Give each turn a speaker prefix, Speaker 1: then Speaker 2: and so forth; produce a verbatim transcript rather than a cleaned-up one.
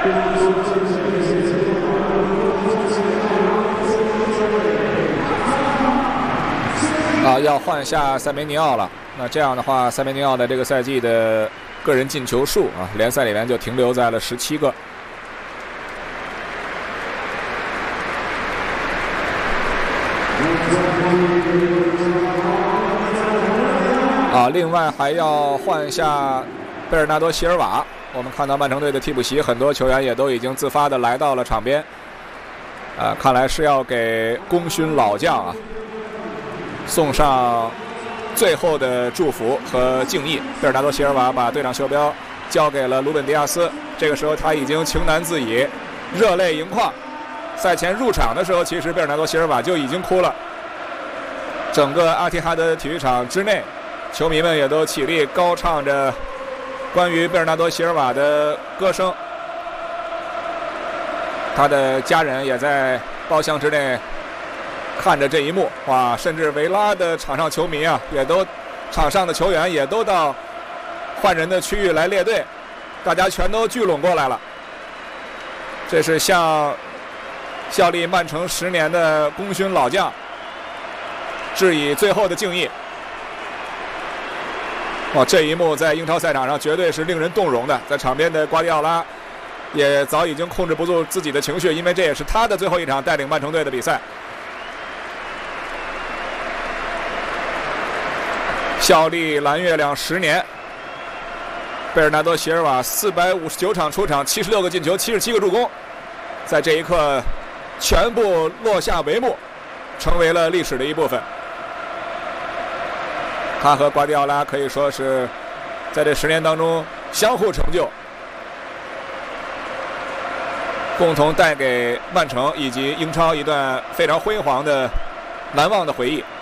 Speaker 1: 啊，要换下塞梅尼奥了。那这样的话，塞梅尼奥的这个赛季的个人进球数啊，联赛里面就停留在了十七个。啊，另外还要换下贝尔纳多·席尔瓦。我们看到曼城队的替补席，很多球员也都已经自发的来到了场边。啊，看来是要给功勋老将啊送上最后的祝福和敬意。贝尔纳多·席尔瓦把队长袖标交给了鲁本·迪亚斯，这个时候他已经情难自已，热泪盈眶。赛前入场的时候，其实贝尔纳多·席尔瓦就已经哭了。整个阿提哈德体育场之内，球迷们也都起立高唱着关于贝尔纳多·席尔瓦的歌声。他的家人也在包厢之内看着这一幕，哇！甚至维拉的场上球迷啊，也都场上的球员也都到换人的区域来列队，大家全都聚拢过来了。这是向效力曼城十年的功勋老将致以最后的敬意。哇，这一幕在英超赛场上绝对是令人动容的，在场边的瓜迪奥拉也早已经控制不住自己的情绪，因为这也是他的最后一场带领曼城队的比赛。效力蓝月亮十年，贝尔纳多·席尔瓦四百五十九场出场，七十六个进球，七十七个助攻，在这一刻全部落下帷幕，成为了历史的一部分。他和瓜迪奥拉可以说是在这十年当中相互成就，共同带给曼城以及英超一段非常辉煌的难忘的回忆。